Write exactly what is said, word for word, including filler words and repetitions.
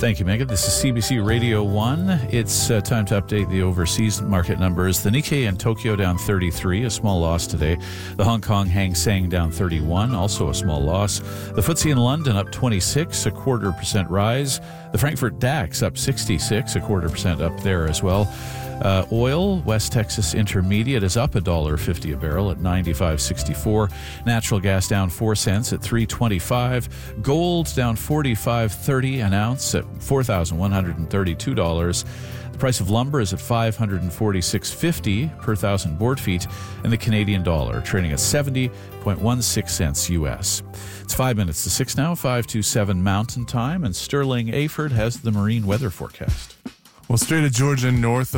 Thank you, Megan. This is C B C Radio one. It's uh, time to update the overseas market numbers. The Nikkei in Tokyo down thirty-three, a small loss today. The Hong Kong Hang Seng down thirty-one, also a small loss. The F T S E in London up twenty-six, a quarter percent rise. The Frankfurt DAX up sixty-six, a quarter percent up there as well. Uh, oil, West Texas Intermediate is up one dollar fifty a barrel at ninety-five sixty-four. Natural gas down four cents at three twenty-five. Gold down forty-five thirty an ounce at four thousand one hundred thirty-two dollars. The price of lumber is at five hundred forty-six fifty per thousand board feet, and the Canadian dollar trading at seventy point one six cents U S. It's five minutes to six now, five to seven Mountain Time, and Sterling Aford has the marine weather forecast. Well, Strait of Georgia north